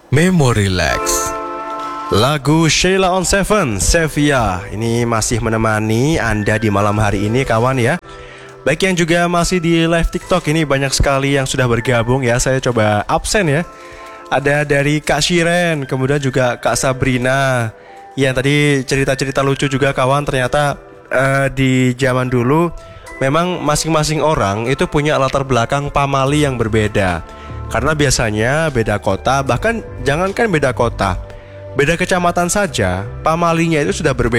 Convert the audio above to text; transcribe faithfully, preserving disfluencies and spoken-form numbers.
Memory Lex. Lagu Sheila on Seven, Sevilla. Ini masih menemani Anda di malam hari ini kawan ya. Baik yang juga masih di live TikTok, ini banyak sekali yang sudah bergabung ya. Saya coba absen ya. Ada dari Kak Shiren, kemudian juga Kak Sabrina. Yang tadi cerita-cerita lucu juga kawan. Ternyata uh, di zaman dulu memang masing-masing orang itu punya latar belakang pamali yang berbeda. Karena biasanya beda kota, bahkan jangankan beda kota, beda kecamatan saja, pamalinya itu sudah berbeda.